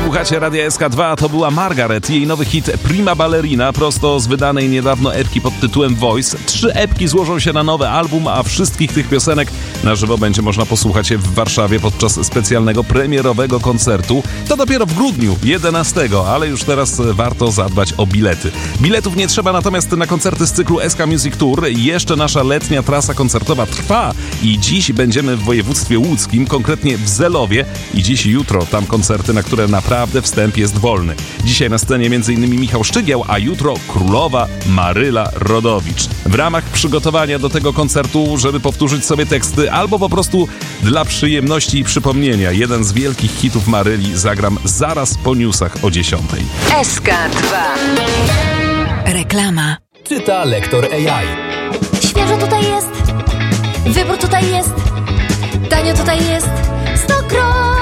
Słuchacie Radia SK2, to była Margaret, jej nowy hit Prima Ballerina, prosto z wydanej niedawno epki pod tytułem Voice. 3 epki złożą się na nowy album, a wszystkich tych piosenek na żywo będzie można posłuchać w Warszawie podczas specjalnego premierowego koncertu. To dopiero w grudniu, 11, ale już teraz warto zadbać o bilety. Biletów nie trzeba natomiast na koncerty z cyklu SK Music Tour. Jeszcze nasza letnia trasa koncertowa trwa i dziś będziemy w województwie łódzkim, konkretnie w Zelowie i dziś i jutro tam koncerty, na które naprawdę wstęp jest wolny. Dzisiaj na scenie m.in. Michał Szczygieł, a jutro królowa Maryla Rodowicz. W ramach przygotowania do tego koncertu, żeby powtórzyć sobie teksty albo po prostu dla przyjemności i przypomnienia, jeden z wielkich hitów Maryli zagram zaraz po newsach o 10. SK2. Reklama. Czyta lektor AI. Świeżo tutaj jest, wybór tutaj jest, tanio tutaj jest, 100 kron.